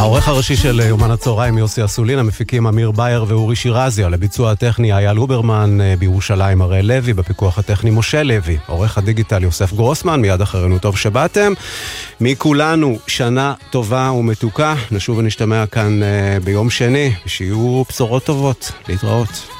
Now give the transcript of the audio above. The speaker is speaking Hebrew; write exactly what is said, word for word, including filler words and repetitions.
העורך הראשי של יומן הצהריים יוסי אסולין, המפיקים אמיר בייר ואורי שירזי, על הביצוע הטכני אייל הוברמן, בירושלים הראל לוי, בפיקוח הטכני משה לוי, עורך הדיגיטל יוסף גרוסמן, מיד אחרינו טוב שבאתם. מכולנו שנה טובה ומתוקה, נשוב ונשתמע כאן ביום שני, שיהיו בשורות טובות, להתראות.